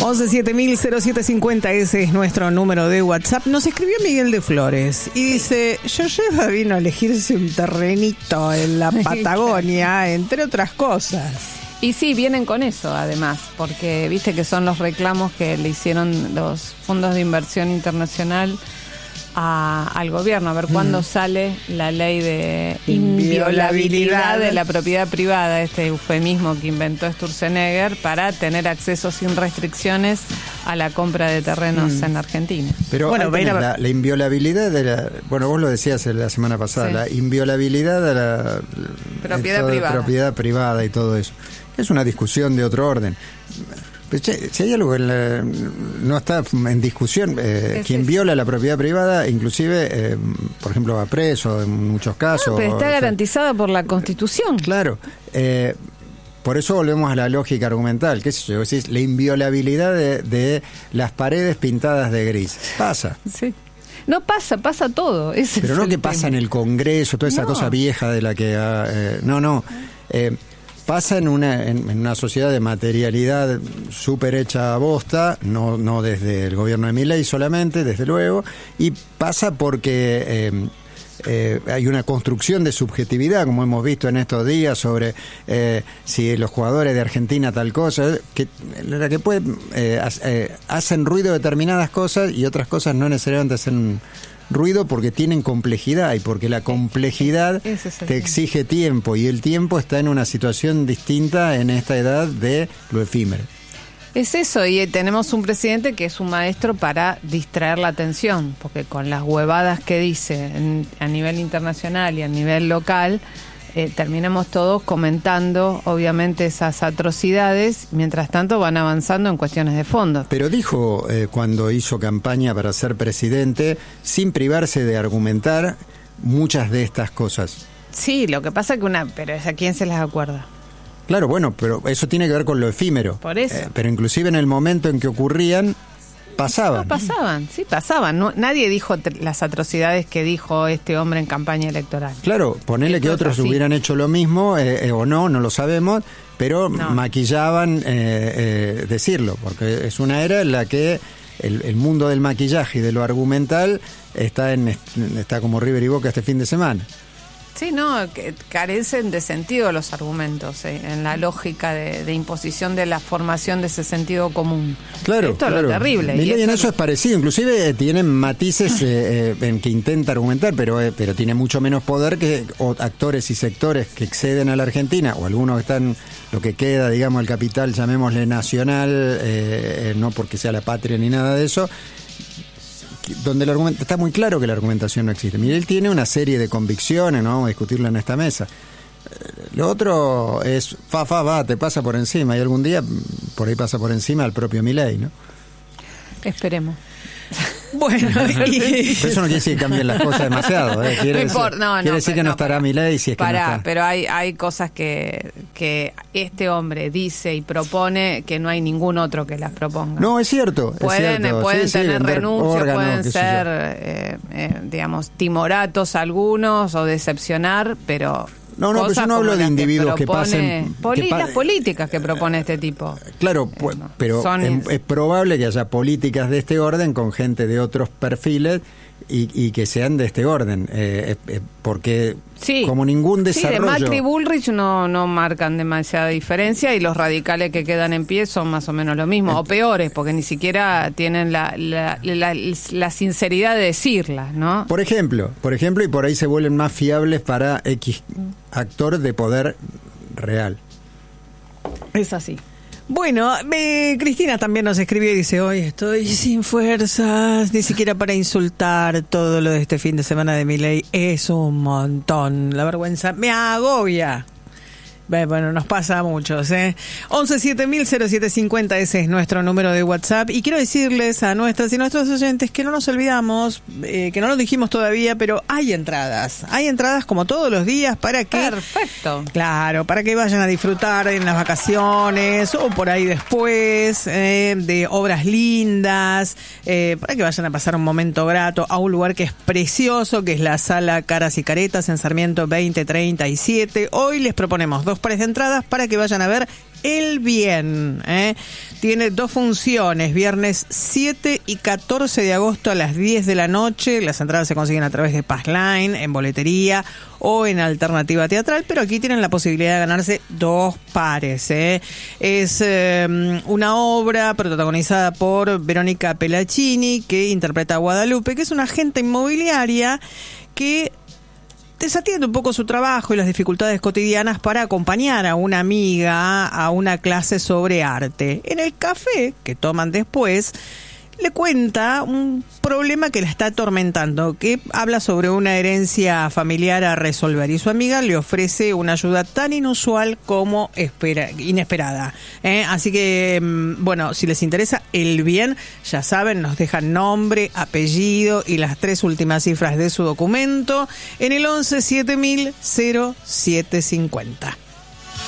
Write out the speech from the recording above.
11700750, ese es nuestro número de WhatsApp. Nos escribió Miguel de Flores y dice: Yoyeva vino a elegirse un terrenito en la Patagonia, entre otras cosas. Y sí, vienen con eso además, porque viste que son los reclamos que le hicieron los fondos de inversión internacional al gobierno, a ver cuándo sale la ley de inviolabilidad de la propiedad privada, este eufemismo que inventó Sturzenegger para tener acceso sin restricciones a la compra de terrenos en Argentina. Pero bueno, la inviolabilidad de la, bueno, vos lo decías la semana pasada, sí, la inviolabilidad de la propiedad privada y todo eso. Es una discusión de otro orden. Si hay algo que no está en discusión, quien viola la propiedad privada, inclusive, por ejemplo, va preso en muchos casos. Pero está garantizada por la Constitución. Claro. Por eso volvemos a la lógica argumental. ¿Qué sé yo? Decís, la inviolabilidad de las paredes pintadas de gris. Pasa. Sí. No pasa todo. Pero no que pasa en el Congreso, toda esa cosa vieja de la que... no. Pasa en una sociedad de materialidad súper hecha a bosta, no desde el gobierno de Milei solamente, desde luego, y pasa porque hay una construcción de subjetividad, como hemos visto en estos días, sobre si los jugadores de Argentina tal cosa, que hacen ruido determinadas cosas y otras cosas no necesariamente hacen ruido porque tienen complejidad y porque la complejidad te exige tiempo y el tiempo está en una situación distinta en esta edad de lo efímero. Es eso, y tenemos un presidente que es un maestro para distraer la atención, porque con las huevadas que dice a nivel internacional y a nivel local, terminamos todos comentando obviamente esas atrocidades, mientras tanto van avanzando en cuestiones de fondo. Pero dijo cuando hizo campaña para ser presidente, sin privarse de argumentar muchas de estas cosas. Sí, lo que pasa que pero ¿a quién se les acuerda? Claro, bueno, pero eso tiene que ver con lo efímero. Por eso. Pero inclusive en el momento en que ocurrían, pasaban. No, pasaban. No, nadie dijo las atrocidades que dijo este hombre en campaña electoral. Claro, ponele que otros hubieran hecho lo mismo, o no lo sabemos, pero maquillaban decirlo, porque es una era en la que el mundo del maquillaje y de lo argumental está como River y Boca este fin de semana. Sí, que carecen de sentido los argumentos, en la lógica de imposición de la formación de ese sentido común. Claro, esto es lo terrible. Milei en eso es parecido, inclusive tienen matices en que intenta argumentar, pero tiene mucho menos poder que actores y sectores que exceden a la Argentina, o algunos que están, lo que queda, digamos, el capital, llamémosle nacional, no porque sea la patria ni nada de eso, donde está muy claro que la argumentación no existe. Milei tiene una serie de convicciones, no vamos a discutirlo en esta mesa. Lo otro es te pasa por encima, y algún día por ahí pasa por encima al propio Milei, ¿no? Esperemos. Bueno, pero eso no quiere decir que cambien las cosas demasiado, quiere decir que no estará Milei si es que no está. Pero hay cosas que este hombre dice y propone que no hay ningún otro que las proponga. No, es cierto. Pueden tener renuncias, órganos, pueden ser, digamos, timoratos algunos o decepcionar, pero... No, pero yo no hablo de individuos que pasen... Las políticas que propone este tipo. Claro, pero es probable que haya políticas de este orden con gente de otros perfiles y que sean de este orden, porque como ningún desarrollo... Sí, de Macri y Bullrich no marcan demasiada diferencia, y los radicales que quedan en pie son más o menos lo mismo, o peores, porque ni siquiera tienen la sinceridad de decirla, ¿no? Por ejemplo, y por ahí se vuelven más fiables para X actor de poder real. Es así. Bueno, Cristina también nos escribió y dice: hoy estoy sin fuerzas, ni siquiera para insultar. Todo lo de este fin de semana de Milei es un montón. La vergüenza me agobia. Bueno, nos pasa a muchos, 11700750, ese es nuestro número de WhatsApp. Y quiero decirles a nuestras y nuestros oyentes que no nos olvidamos, que no lo dijimos todavía, pero hay entradas como todos los días para que... Perfecto. Claro, para que vayan a disfrutar en las vacaciones o por ahí después, de obras lindas, para que vayan a pasar un momento grato a un lugar que es precioso, que es la Sala Caras y Caretas en Sarmiento 2037. Hoy les proponemos dos 2 pares de entradas para que vayan a ver El Bien. Tiene 2 funciones, viernes 7 y 14 de agosto a las 10 de la noche. Las entradas se consiguen a través de Passline, en boletería o en Alternativa Teatral, pero aquí tienen la posibilidad de ganarse 2 pares. Es una obra protagonizada por Verónica Pelaccini, que interpreta a Guadalupe, que es una agente inmobiliaria que desatiende un poco su trabajo y las dificultades cotidianas para acompañar a una amiga a una clase sobre arte. En el café que toman después, le cuenta un problema que la está atormentando, que habla sobre una herencia familiar a resolver, y su amiga le ofrece una ayuda tan inusual como inesperada. Así que, bueno, si les interesa El Bien, ya saben, nos dejan nombre, apellido y las 3 últimas cifras de su documento en el 11 7000 0750.